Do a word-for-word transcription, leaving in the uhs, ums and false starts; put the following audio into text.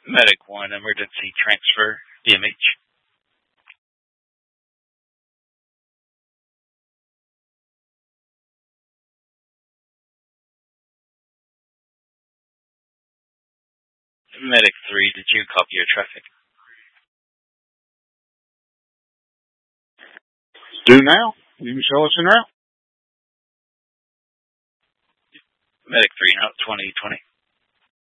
Medic one, emergency transfer, D M H. Medic three, did you copy your traffic? Do now. You can show us in route. Medic three, now twenty twenty.